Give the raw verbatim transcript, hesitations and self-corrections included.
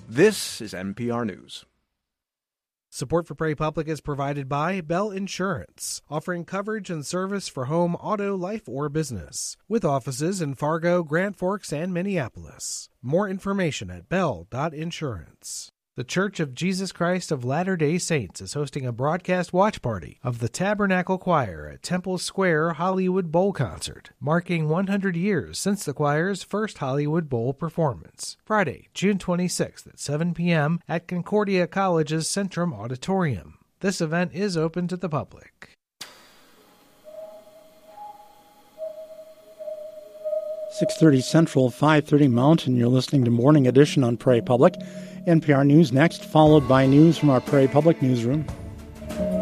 This is N P R News. Support for Prairie Public is provided by Bell Insurance, offering coverage and service for home, auto, life, or business, with offices in Fargo, Grand Forks, and Minneapolis. More information at bell dot insurance. The Church of Jesus Christ of Latter-day Saints is hosting a broadcast watch party of the Tabernacle Choir at Temple Square Hollywood Bowl concert, marking one hundred years since the choir's first Hollywood Bowl performance. Friday, June twenty-sixth at seven p.m. at Concordia College's Centrum Auditorium. This event is open to the public. six thirty Central, five thirty Mountain. You're listening to Morning Edition on Prairie Public. N P R News next, followed by news from our Prairie Public newsroom.